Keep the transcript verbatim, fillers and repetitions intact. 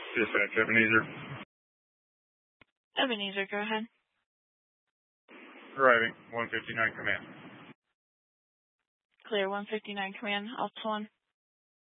Dispatch, Ebenezer. Ebenezer, go ahead. Arriving, one fifty-nine command. Clear, one fifty-nine command, Alpha one.